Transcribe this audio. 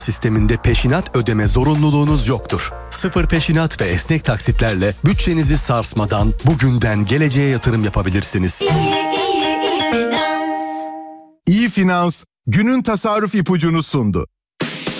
Sisteminde peşinat ödeme zorunluluğunuz yoktur. Sıfır peşinat ve esnek taksitlerle bütçenizi sarsmadan bugünden geleceğe yatırım yapabilirsiniz. İyi Finans, günün tasarruf ipucunu sundu.